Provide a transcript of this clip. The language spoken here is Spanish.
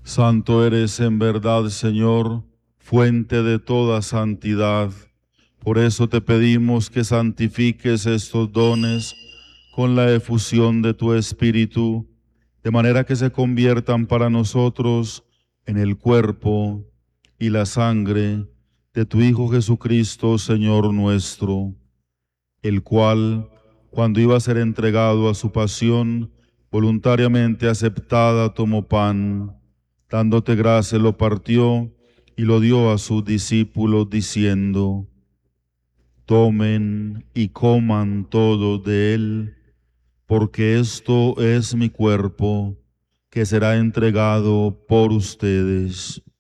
Santo eres en verdad, Señor, fuente de toda santidad. Por eso te pedimos que santifiques estos dones con la efusión de tu Espíritu, de manera que se conviertan para nosotros en el cuerpo y la sangre de tu Hijo Jesucristo, Señor nuestro, el cual, cuando iba a ser entregado a su pasión, voluntariamente aceptada, tomó pan, dándote gracias, lo partió y lo dio a sus discípulos, diciendo: Tomen y coman todos de él, porque esto es mi cuerpo, que será entregado por ustedes.